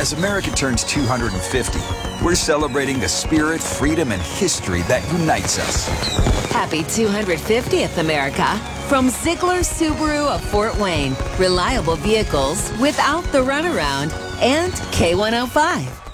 As America turns 250, we're celebrating the spirit, freedom, and history that unites us. Happy 250th, America. From Ziegler Subaru of Fort Wayne, reliable vehicles without the runaround, and K105.